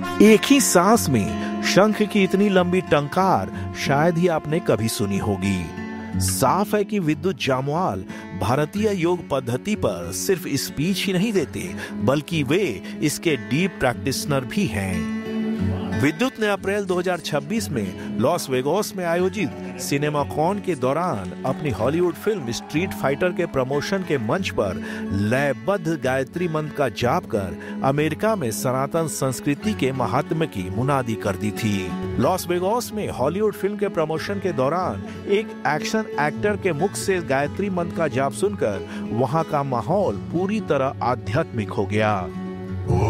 एक ही सांस में शंख की इतनी लंबी टंकार शायद ही आपने कभी सुनी होगी। साफ है कि विद्युत जामवाल भारतीय योग पद्धति पर सिर्फ स्पीच ही नहीं देते, बल्कि वे इसके डीप प्रैक्टिशनर भी हैं। विद्युत ने अप्रैल 2026 में लॉस वेगास में आयोजित सिनेमाकॉन के दौरान अपनी हॉलीवुड फिल्म स्ट्रीट फाइटर के प्रमोशन के मंच पर लयबद्ध गायत्री मंत्र का जाप कर अमेरिका में सनातन संस्कृति के महात्म्य की मुनादी कर दी थी। लॉस वेगास में हॉलीवुड फिल्म के प्रमोशन के दौरान एक एक्शन एक्टर के मुख से गायत्री मंत्र का जाप सुनकर वहां का माहौल पूरी तरह आध्यात्मिक हो गया।